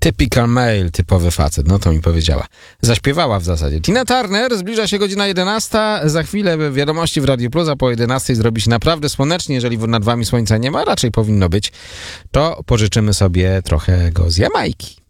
Typical male, typowy facet, no to mi powiedziała. Zaśpiewała w zasadzie. Tina Turner, zbliża się godzina 11, za chwilę wiadomości w Radio Plus, a po 11 zrobi się naprawdę słonecznie, jeżeli nad wami słońca nie ma, raczej powinno być, to pożyczymy sobie trochę go z Jamajki.